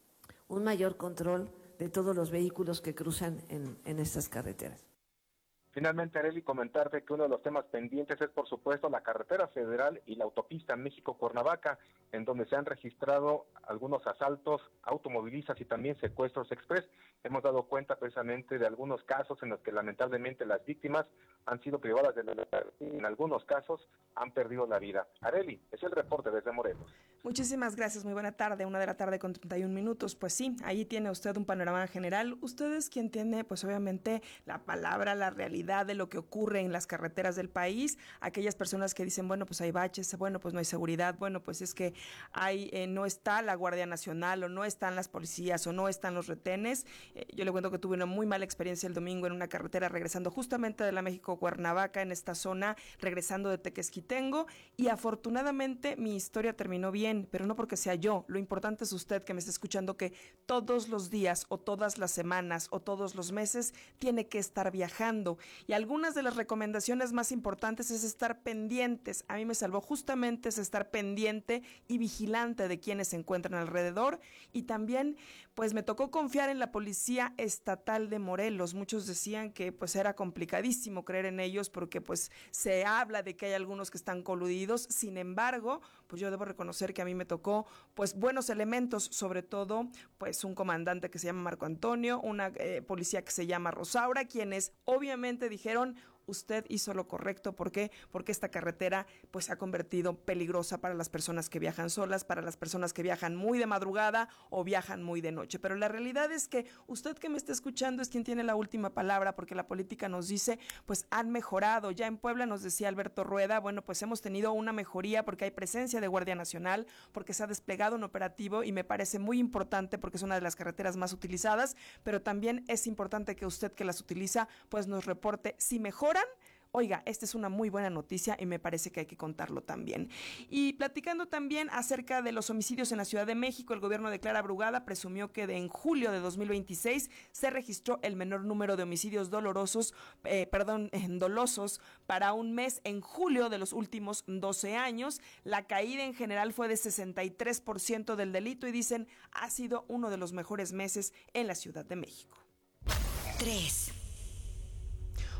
Speaker 9: un mayor control de todos los vehículos que cruzan en, en estas carreteras.
Speaker 8: Finalmente, Arely, comentarte que uno de los temas pendientes es, por supuesto, la carretera federal y la autopista México-Cuernavaca, en donde se han registrado algunos asaltos, automovilistas y también secuestros express. Hemos dado cuenta precisamente de algunos casos en los que lamentablemente las víctimas han sido privadas de la libertad y en algunos casos han perdido la vida. Arely, es el reporte desde Morelos.
Speaker 4: Muchísimas gracias, muy buena tarde, una de la tarde con treinta y un minutos. Pues sí, ahí tiene usted un panorama general. Usted es quien tiene, pues obviamente, la palabra, la realidad de lo que ocurre en las carreteras del país. Aquellas personas que dicen, bueno, pues hay baches, bueno, pues no hay seguridad, bueno, pues es que hay eh, no está la Guardia Nacional o no están las policías o no están los retenes. Eh, yo le cuento que tuve una muy mala experiencia el domingo en una carretera regresando justamente de la México-Cuernavaca, en esta zona, regresando de Tequesquitengo, y afortunadamente mi historia terminó bien, pero no porque sea yo. Lo importante es usted que me está escuchando, que todos los días o todas las semanas o todos los meses tiene que estar viajando. Y algunas de las recomendaciones más importantes es estar pendientes. A mí me salvó justamente es estar pendiente y vigilante de quienes se encuentran alrededor, y también pues me tocó confiar en la Policía Estatal de Morelos. Muchos decían que pues era complicadísimo creer en ellos porque pues se habla de que hay algunos que están coludidos. Sin embargo, pues yo debo reconocer que a mí me tocó pues buenos elementos, sobre todo pues un comandante que se llama Marco Antonio, una eh, policía que se llama Rosaura, quienes obviamente dijeron: usted hizo lo correcto. ¿Por qué? Porque esta carretera pues se ha convertido peligrosa para las personas que viajan solas, para las personas que viajan muy de madrugada o viajan muy de noche. Pero la realidad es que usted que me está escuchando es quien tiene la última palabra, porque la política nos dice, pues han mejorado. Ya en Puebla nos decía Alberto Rueda, bueno, pues hemos tenido una mejoría porque hay presencia de Guardia Nacional, porque se ha desplegado un operativo, y me parece muy importante porque es una de las carreteras más utilizadas, pero también es importante que usted que las utiliza pues nos reporte si mejora. Oiga, esta es una muy buena noticia y me parece que hay que contarlo también. Y platicando también acerca de los homicidios en la Ciudad de México, el gobierno de Clara Brugada presumió que de en julio de dos mil veintiséis se registró el menor número de homicidios dolorosos, eh, perdón, dolosos para un mes en julio de los últimos doce años. La caída en general fue de sesenta y tres por ciento del delito y dicen ha sido uno de los mejores meses en la Ciudad de México.
Speaker 16: tres.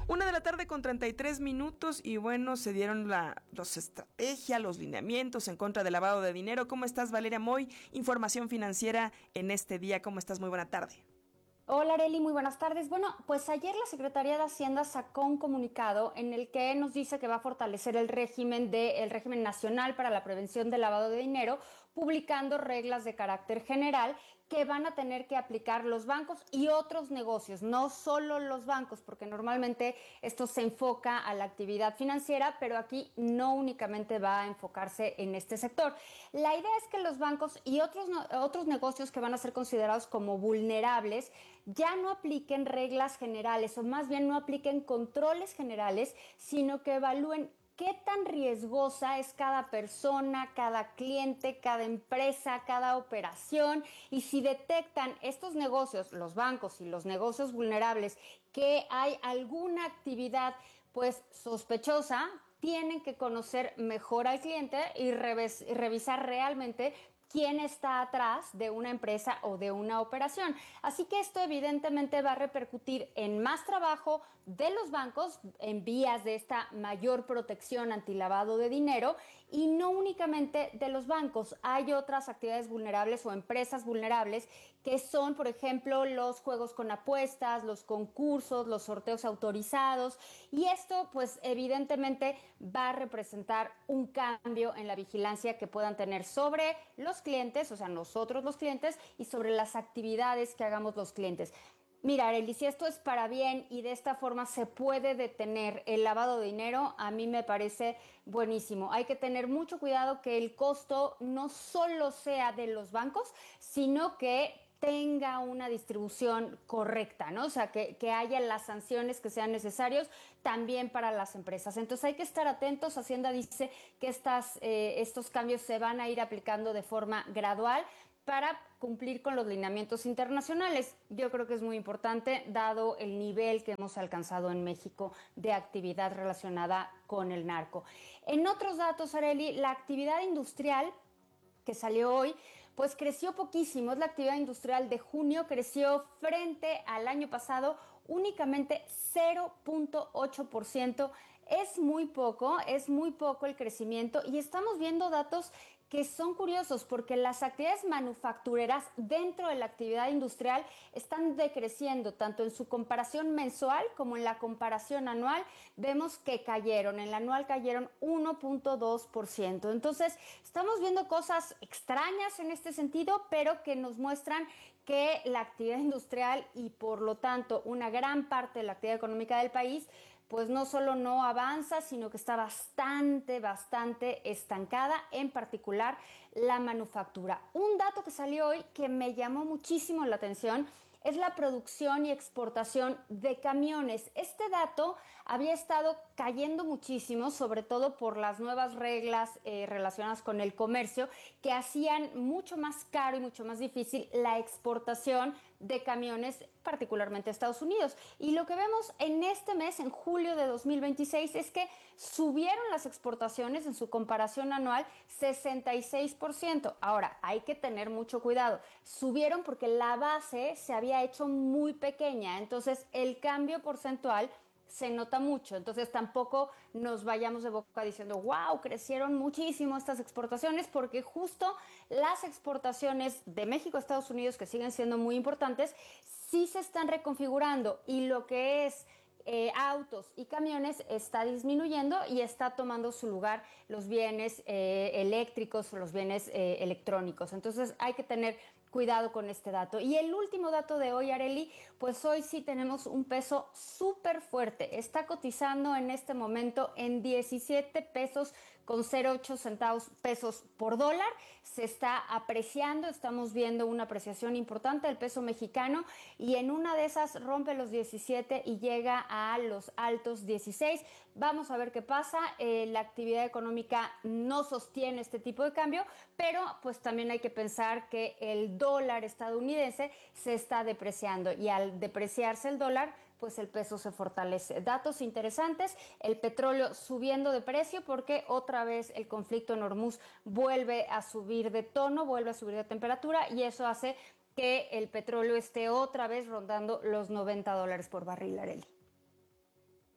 Speaker 4: Una de la tarde con treinta y tres minutos y bueno, se dieron la, las estrategias, los lineamientos en contra del lavado de dinero. ¿Cómo estás, Valeria Moy? Información financiera en este día. ¿Cómo estás? Muy buena tarde.
Speaker 10: Hola Arely, muy buenas tardes. Bueno, pues ayer la Secretaría de Hacienda sacó un comunicado en el que nos dice que va a fortalecer el régimen de, el régimen nacional para la prevención del lavado de dinero, publicando reglas de carácter general que van a tener que aplicar los bancos y otros negocios, no solo los bancos, porque normalmente esto se enfoca a la actividad financiera, pero aquí no únicamente va a enfocarse en este sector. La idea es que los bancos y otros, otros negocios que van a ser considerados como vulnerables ya no apliquen reglas generales o más bien no apliquen controles generales, sino que evalúen qué tan riesgosa es cada persona, cada cliente, cada empresa, cada operación, y si detectan estos negocios, los bancos y los negocios vulnerables, que hay alguna actividad pues sospechosa, tienen que conocer mejor al cliente y revis- revisar realmente quién está atrás de una empresa o de una operación. Así que esto evidentemente va a repercutir en más trabajo de los bancos en vías de esta mayor protección antilavado de dinero y no únicamente de los bancos. Hay otras actividades vulnerables o empresas vulnerables que son, por ejemplo, los juegos con apuestas, los concursos, los sorteos autorizados, y esto pues evidentemente va a representar un cambio en la vigilancia que puedan tener sobre los clientes, o sea, nosotros los clientes, y sobre las actividades que hagamos los clientes. Mira, Arely, si esto es para bien y de esta forma se puede detener el lavado de dinero, a mí me parece buenísimo. Hay que tener mucho cuidado que el costo no solo sea de los bancos, sino que tenga una distribución correcta, ¿no? O sea, que, que haya las sanciones que sean necesarios también para las empresas. Entonces hay que estar atentos. Hacienda dice que estas, eh, estos cambios se van a ir aplicando de forma gradual para cumplir con los lineamientos internacionales. Yo creo que es muy importante, dado el nivel que hemos alcanzado en México de actividad relacionada con el narco. En otros datos, Arely, la actividad industrial que salió hoy, pues creció poquísimo. Es la actividad industrial de junio, creció frente al año pasado únicamente cero punto ocho por ciento. Es muy poco, es muy poco el crecimiento, y estamos viendo datos que son curiosos porque las actividades manufactureras dentro de la actividad industrial están decreciendo, tanto en su comparación mensual como en la comparación anual. Vemos que cayeron, en la anual cayeron uno punto dos por ciento. Entonces, estamos viendo cosas extrañas en este sentido, pero que nos muestran que la actividad industrial y por lo tanto una gran parte de la actividad económica del país pues no solo no avanza, sino que está bastante, bastante estancada, en particular la manufactura. Un dato que salió hoy que me llamó muchísimo la atención es la producción y exportación de camiones. Este dato había estado cayendo muchísimo, sobre todo por las nuevas reglas eh, relacionadas con el comercio, que hacían mucho más caro y mucho más difícil la exportación de camiones, particularmente a Estados Unidos. Y lo que vemos en este mes, en julio de dos mil veintiséis, es que subieron las exportaciones en su comparación anual sesenta y seis por ciento. Ahora, hay que tener mucho cuidado. Subieron porque la base se había hecho muy pequeña, entonces el cambio porcentual se nota mucho. Entonces tampoco nos vayamos de boca diciendo wow, crecieron muchísimo estas exportaciones, porque justo las exportaciones de México a Estados Unidos, que siguen siendo muy importantes, sí se están reconfigurando, y lo que es eh, autos y camiones está disminuyendo y está tomando su lugar los bienes eh, eléctricos o los bienes eh, electrónicos. Entonces hay que tener cuidado con este dato. Y el último dato de hoy, Arely, pues hoy sí tenemos un peso súper fuerte. Está cotizando en este momento en diecisiete pesos con cero ocho centavos pesos por dólar. Se está apreciando, estamos viendo una apreciación importante del peso mexicano, y en una de esas rompe los diecisiete y llega a los altos dieciséis. Vamos a ver qué pasa. Eh, la actividad económica no sostiene este tipo de cambio, pero pues también hay que pensar que el dólar estadounidense se está depreciando, y al depreciarse el dólar, pues el peso se fortalece. Datos interesantes: el petróleo subiendo de precio porque otra vez el conflicto en Hormuz vuelve a subir de tono, vuelve a subir de temperatura, y eso hace que el petróleo esté otra vez rondando los noventa dólares por barril, Arely.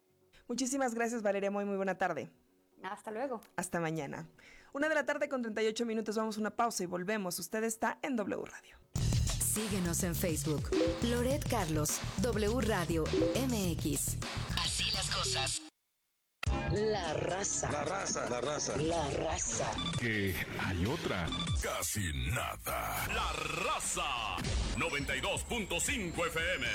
Speaker 4: Muchísimas gracias, Valeria Moy, muy buena tarde.
Speaker 10: Hasta luego.
Speaker 4: Hasta mañana. Una de la tarde con treinta y ocho minutos, vamos a una pausa y volvemos. Usted está en W Radio.
Speaker 16: Síguenos en Facebook. Loret Carlos, W Radio M X. Así las cosas.
Speaker 11: La raza.
Speaker 1: La raza. La raza.
Speaker 11: La raza.
Speaker 1: Que hay otra.
Speaker 12: Casi nada. La raza. noventa y dos punto cinco F M.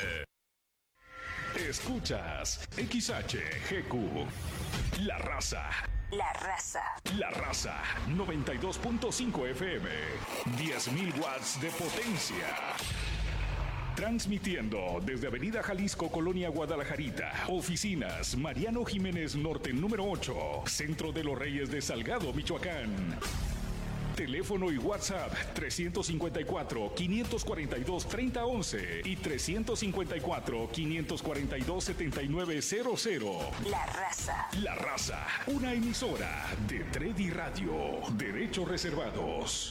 Speaker 1: Escuchas X H G Q. La raza.
Speaker 11: La raza.
Speaker 1: La raza. noventa y dos punto cinco F M. diez mil watts de potencia. Transmitiendo desde Avenida Jalisco, Colonia Guadalajarita. Oficinas Mariano Jiménez Norte número ocho. Centro de los Reyes de Salgado, Michoacán. Teléfono y WhatsApp trescientos cincuenta y cuatro, quinientos cuarenta y dos, treinta once y trescientos cincuenta y cuatro, quinientos cuarenta y dos, setenta y nueve cero cero.
Speaker 11: La raza.
Speaker 1: La raza. Una emisora de Tredi Radio. Derechos reservados.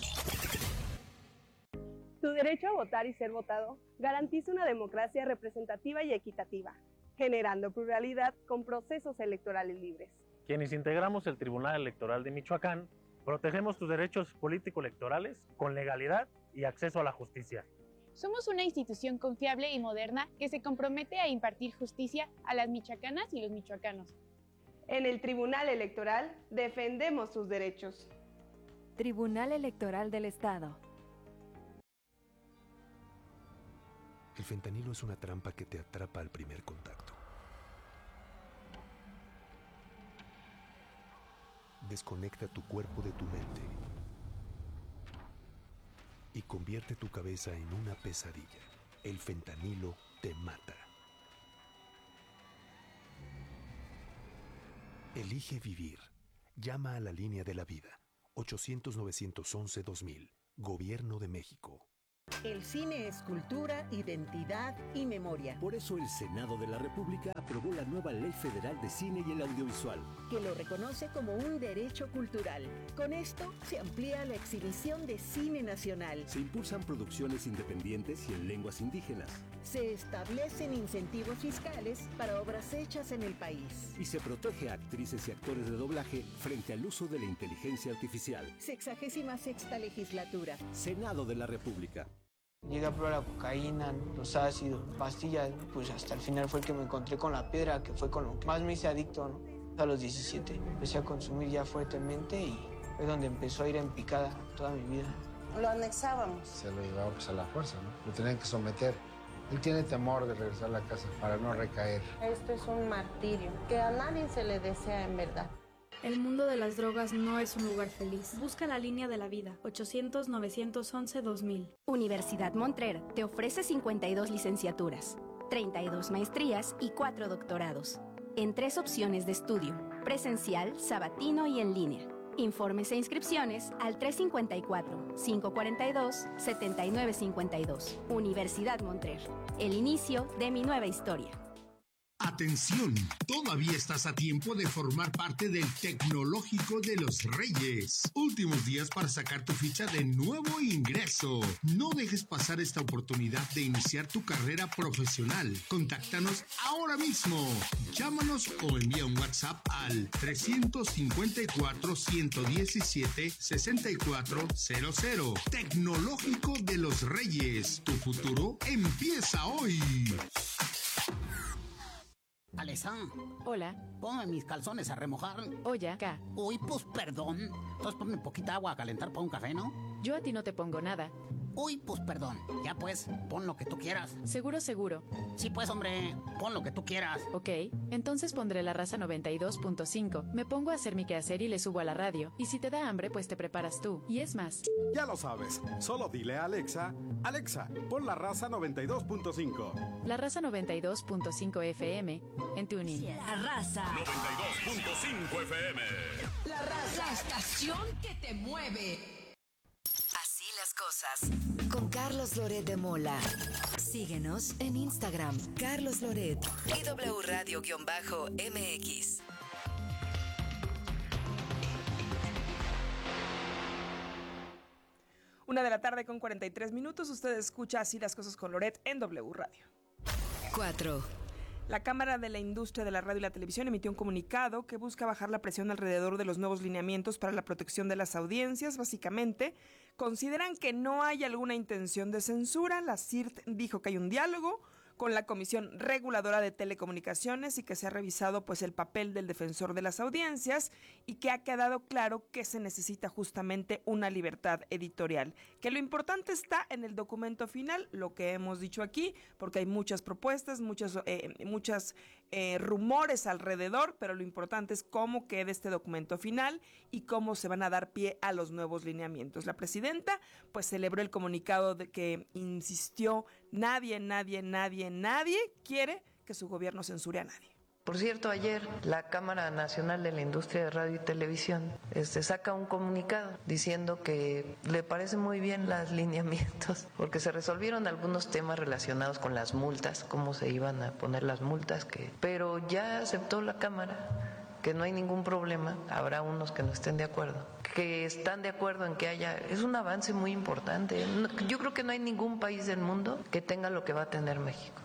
Speaker 13: Tu derecho a votar y ser votado garantiza una democracia representativa y equitativa, generando pluralidad con procesos electorales libres.
Speaker 17: Quienes integramos el Tribunal Electoral de Michoacán, protegemos tus derechos político-electorales con legalidad y acceso a la justicia.
Speaker 18: Somos una institución confiable y moderna que se compromete a impartir justicia a las michoacanas y los michoacanos.
Speaker 13: En el Tribunal Electoral defendemos tus derechos.
Speaker 19: Tribunal Electoral del Estado.
Speaker 20: El fentanilo es una trampa que te atrapa al primer contacto. Desconecta tu cuerpo de tu mente y convierte tu cabeza en una pesadilla. El fentanilo te mata. Elige vivir. Llama a la línea de la vida. ochocientos, novecientos once, dos mil. Gobierno de México.
Speaker 28: El cine es cultura, identidad y memoria.
Speaker 29: Por eso el Senado de la República aprobó la nueva Ley Federal de Cine y el Audiovisual,
Speaker 28: que lo reconoce como un derecho cultural. Con esto se amplía la exhibición de cine nacional.
Speaker 29: Se impulsan producciones independientes y en lenguas indígenas.
Speaker 28: Se establecen incentivos fiscales para obras hechas en el país.
Speaker 29: Y se protege a actrices y actores de doblaje frente al uso de la inteligencia artificial.
Speaker 28: Sexagésima sexta legislatura.
Speaker 29: Senado de la República.
Speaker 30: Llegué a probar la cocaína, los ácidos, pastillas, pues hasta el final fue el que me encontré con la piedra, que fue con lo que más me hice adicto, ¿no? A los diecisiete empecé a consumir ya fuertemente y fue donde empezó a ir en picada toda mi vida.
Speaker 31: Lo anexábamos.
Speaker 32: Se lo llevaba pues a la fuerza, ¿no? Lo tenían que someter. Él tiene temor de regresar a la casa para no recaer.
Speaker 31: Esto es un martirio que a nadie se le desea en verdad.
Speaker 33: El mundo de las drogas no es un lugar feliz. Busca la línea de la vida. ochocientos, novecientos once, dos mil.
Speaker 34: Universidad Montrer te ofrece cincuenta y dos licenciaturas, treinta y dos maestrías y cuatro doctorados, en tres opciones de estudio: presencial, sabatino y en línea. Informes e inscripciones al tres cinco cuatro, cinco cuatro dos, siete nueve cinco dos. Universidad Montrer. El inicio de mi nueva historia.
Speaker 23: Atención, todavía estás a tiempo de formar parte del Tecnológico de los Reyes. Últimos días para sacar tu ficha de nuevo ingreso. No dejes pasar esta oportunidad de iniciar tu carrera profesional. Contáctanos ahora mismo. Llámanos o envía un WhatsApp al tres cinco cuatro, uno uno siete, seis cuatro cero cero. Tecnológico de los Reyes. Tu futuro empieza hoy.
Speaker 35: Alesa.
Speaker 26: Hola.
Speaker 35: Ponme mis calzones a remojar.
Speaker 26: Oye, acá.
Speaker 35: Uy, pues perdón. Entonces ponme poquita agua a calentar para un café, ¿no?
Speaker 26: Yo a ti no te pongo nada.
Speaker 35: Uy, pues perdón. Ya pues, pon lo que tú quieras.
Speaker 26: Seguro, seguro.
Speaker 35: Sí, pues, hombre, pon lo que tú quieras.
Speaker 26: Ok, entonces pondré la raza noventa y dos punto cinco. Me pongo a hacer mi quehacer y le subo a la radio. Y si te da hambre, pues te preparas tú. Y es más.
Speaker 36: Ya lo sabes. Solo dile a Alexa, Alexa, pon la raza noventa y dos punto cinco.
Speaker 26: La raza noventa y dos punto cinco F M en TuneIn.
Speaker 28: La raza
Speaker 12: noventa y dos punto cinco F M.
Speaker 28: La raza. La estación que te mueve.
Speaker 16: Así las cosas. Con Carlos Loret de Mola. Síguenos en Instagram, Carlos Loret y W Radio-M X.
Speaker 4: Una de la tarde con cuarenta y tres minutos. Usted escucha Así las cosas con Loret en W Radio.
Speaker 16: cuatro.
Speaker 4: La Cámara de la Industria de la Radio y la Televisión emitió un comunicado que busca bajar la presión alrededor de los nuevos lineamientos para la protección de las audiencias. Básicamente, consideran que no hay alguna intención de censura. La C I R T dijo que hay un diálogo con la Comisión Reguladora de Telecomunicaciones y que se ha revisado pues el papel del defensor de las audiencias y que ha quedado claro que se necesita justamente una libertad editorial, que lo importante está en el documento final, lo que hemos dicho aquí, porque hay muchas propuestas, muchas, eh, muchas eh, rumores alrededor, pero lo importante es cómo queda este documento final y cómo se van a dar pie a los nuevos lineamientos. La presidenta pues celebró el comunicado de que insistió: nadie, nadie, nadie, nadie quiere que su gobierno censure a nadie.
Speaker 31: Por cierto, ayer la Cámara Nacional de la Industria de Radio y Televisión este, saca un comunicado diciendo que le parecen muy bien los lineamientos, porque se resolvieron algunos temas relacionados con las multas, cómo se iban a poner las multas, que, pero ya aceptó la Cámara que no hay ningún problema. Habrá unos que no estén de acuerdo, que están de acuerdo en que haya, es un avance muy importante. Yo creo que no hay ningún país del mundo que tenga lo que va a tener México.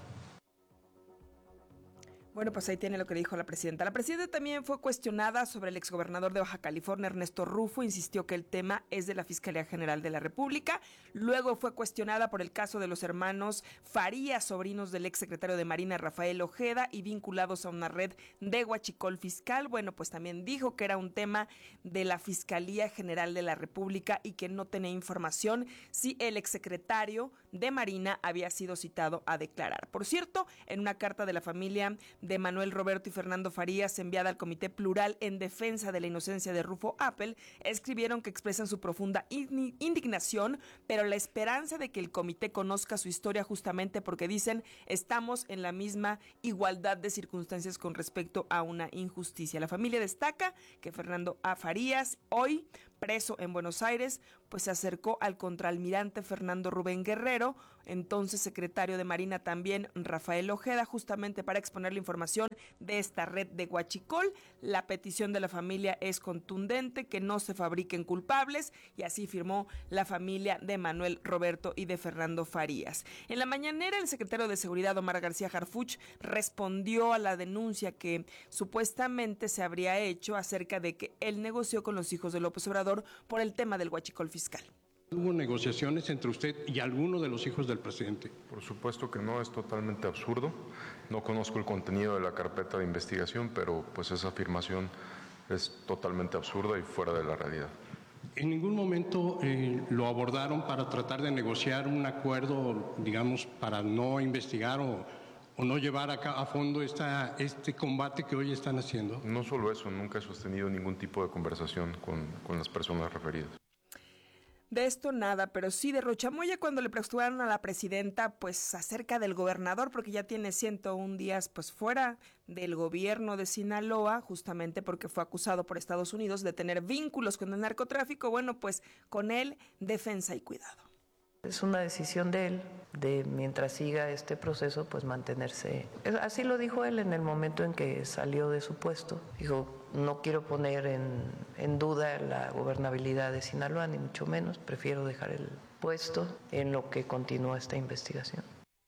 Speaker 4: Bueno, pues ahí tiene lo que dijo la presidenta. La presidenta también fue cuestionada sobre el exgobernador de Baja California, Ernesto Rufo. Insistió que el tema es de la Fiscalía General de la República. Luego fue cuestionada por el caso de los hermanos Farías, sobrinos del exsecretario de Marina, Rafael Ojeda, y vinculados a una red de huachicol fiscal. Bueno, pues también dijo que era un tema de la Fiscalía General de la República y que no tenía información si el exsecretario de Marina había sido citado a declarar. Por cierto, en una carta de la familia de Manuel Roberto y Fernando Farías, enviada al Comité Plural en Defensa de la Inocencia de Rufo Appel, escribieron que expresan su profunda indignación, pero la esperanza de que el comité conozca su historia, justamente porque dicen: estamos en la misma igualdad de circunstancias con respecto a una injusticia. La familia destaca que Fernando A. Farías, hoy preso en Buenos Aires, pues se acercó al contraalmirante Fernando Rubén Guerrero, entonces secretario de Marina también, Rafael Ojeda, justamente para exponer la información de esta red de huachicol. La petición de la familia es contundente, que no se fabriquen culpables, y así firmó la familia de Manuel Roberto y de Fernando Farías. En la mañanera, el secretario de Seguridad, Omar García Harfuch, respondió a la denuncia que supuestamente se habría hecho acerca de que él negoció con los hijos de López Obrador por el tema del huachicol fiscal.
Speaker 2: ¿Hubo negociaciones entre usted y alguno de los hijos del presidente?
Speaker 3: Por supuesto que no, es totalmente absurdo. No conozco el contenido de la carpeta de investigación, pero pues esa afirmación es totalmente absurda y fuera de la realidad.
Speaker 2: ¿En ningún momento eh, lo abordaron para tratar de negociar un acuerdo, digamos, para no investigar o, o no llevar a, a fondo esta, este combate que hoy están haciendo?
Speaker 3: No solo eso, nunca he sostenido ningún tipo de conversación con, con las personas referidas.
Speaker 4: De esto nada, pero sí de Rochamoya cuando le preguntaron a la presidenta pues acerca del gobernador, porque ya tiene ciento un días pues fuera del gobierno de Sinaloa, justamente porque fue acusado por Estados Unidos de tener vínculos con el narcotráfico. Bueno, pues con él, defensa y cuidado.
Speaker 31: Es una decisión de él, de mientras siga este proceso, pues mantenerse. Así lo dijo él en el momento en que salió de su puesto. Dijo: no quiero poner en, en duda la gobernabilidad de Sinaloa, ni mucho menos. Prefiero dejar el puesto en lo que continúa esta investigación.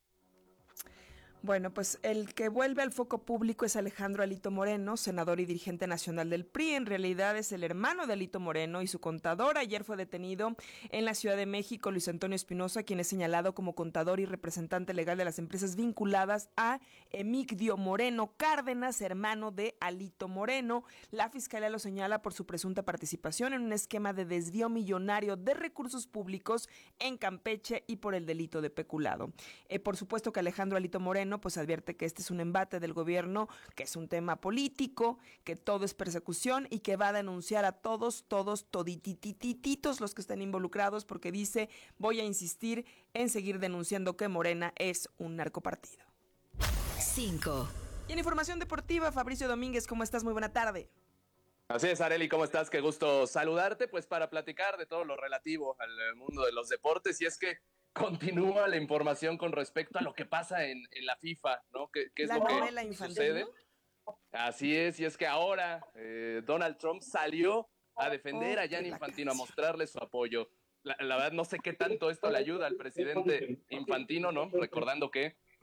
Speaker 4: Bueno, pues el que vuelve al foco público es Alejandro Alito Moreno, senador y dirigente nacional del P R I. En realidad es el hermano de Alito Moreno y su contador. Ayer fue detenido en la Ciudad de México Luis Antonio Espinosa, quien es señalado como contador y representante legal de las empresas vinculadas a Emigdio Moreno Cárdenas, hermano de Alito Moreno. La Fiscalía lo señala por su presunta participación en un esquema de desvío millonario de recursos públicos en Campeche y por el delito de peculado. Eh, por supuesto que Alejandro Alito Moreno pues advierte que este es un embate del gobierno, que es un tema político, que todo es persecución y que va a denunciar a todos, todos, todititititos los que están involucrados, porque dice: voy a insistir en seguir denunciando que Morena es un narcopartido.
Speaker 16: cinco.
Speaker 4: Y en información deportiva, Fabricio Domínguez, ¿cómo estás? Muy buena tarde.
Speaker 5: Así es, Arely, ¿cómo estás? Qué gusto saludarte, pues para platicar de todo lo relativo al mundo de los deportes, y es que continúa la información con respecto a lo que pasa en, en la FIFA, ¿no? ¿Qué, qué es
Speaker 4: la
Speaker 5: lo que
Speaker 4: infantil,
Speaker 5: sucede?
Speaker 4: ¿no?
Speaker 5: Así es, y es que ahora eh, Donald Trump salió a defender
Speaker 4: oh,
Speaker 5: a Gianni Infantino, a mostrarle su apoyo. La, la verdad, no sé qué tanto esto le ayuda al presidente Infantino, ¿no? Recordando que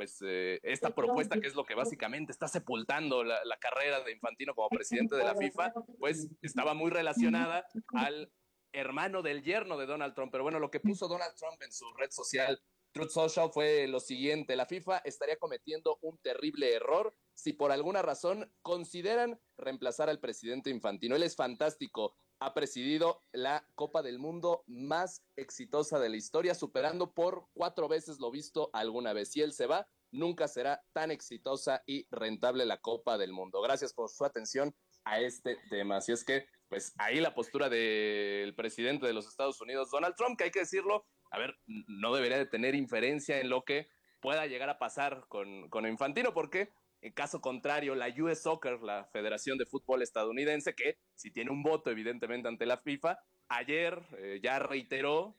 Speaker 5: pues eh, esta propuesta, que es lo que básicamente está sepultando la, la carrera de Infantino como presidente de la FIFA, pues estaba muy relacionada al hermano del yerno de Donald Trump. Pero bueno, lo que puso Donald Trump en su red social Truth Social fue lo siguiente: la FIFA estaría cometiendo un terrible error si por alguna razón consideran reemplazar al presidente Infantino. Él es fantástico, ha presidido la Copa del Mundo más exitosa de la historia, superando por cuatro veces lo visto alguna vez. Si él se va, nunca será tan exitosa y rentable la Copa del Mundo. Gracias por su atención a este tema. Así es que, pues ahí la postura del presidente de los Estados Unidos, Donald Trump, que hay que decirlo, a ver, no debería de tener inferencia en lo que pueda llegar a pasar con, con Infantino, porque en caso contrario, la U S Soccer, la Federación de Fútbol estadounidense, que si tiene un voto evidentemente ante la FIFA, ayer eh, ya reiteró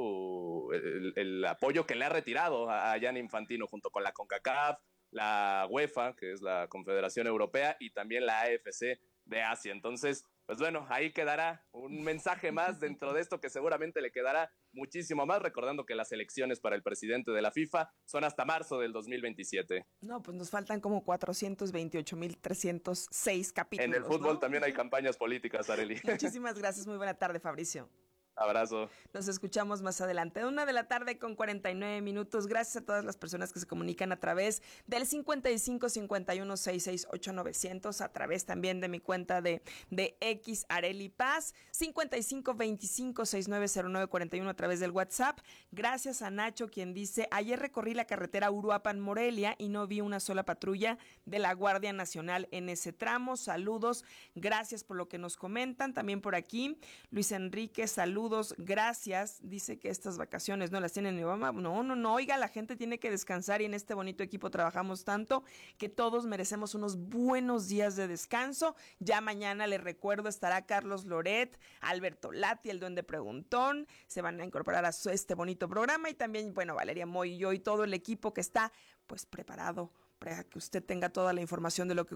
Speaker 5: su el, el apoyo que le ha retirado a, a Gianni Infantino, junto con la CONCACAF, la UEFA, que es la Confederación Europea, y también la A F C de Asia. Entonces, pues bueno, ahí quedará un mensaje más dentro de esto, que seguramente le quedará muchísimo más, recordando que las elecciones para el presidente de la FIFA son hasta marzo del dos mil veintisiete.
Speaker 4: No, pues nos faltan como cuatrocientos veintiocho mil trescientos seis capítulos.
Speaker 5: En el fútbol, ¿no?
Speaker 4: También
Speaker 5: hay campañas políticas, Arely.
Speaker 4: Muchísimas gracias, muy buena tarde, Fabricio.
Speaker 5: Abrazo.
Speaker 4: Nos escuchamos más adelante. Una de la tarde con cuarenta y nueve minutos. Gracias a todas las personas que se comunican a través del cincuenta y cinco cincuenta y uno sesenta y seis ochenta y nueve cero cero, a través también de mi cuenta de, de X, Arely Paz, cincuenta y cinco veinticinco sesenta y nueve cero nueve cuarenta y uno a través del WhatsApp. Gracias a Nacho, quien dice: ayer recorrí la carretera Uruapan Morelia y no vi una sola patrulla de la Guardia Nacional en ese tramo. Saludos, gracias por lo que nos comentan. También por aquí, Luis Enrique, saludos. Gracias, dice que estas vacaciones no las tiene mi mamá. No, no, no, oiga, la gente tiene que descansar y en este bonito equipo trabajamos tanto que todos merecemos unos buenos días de descanso. Ya mañana, les recuerdo, estará Carlos Loret, Alberto Lati, el Duende Preguntón, se van a incorporar a este bonito programa, y también, bueno, Valeria Moy y yo y todo el equipo que está pues preparado para que usted tenga toda la información de lo que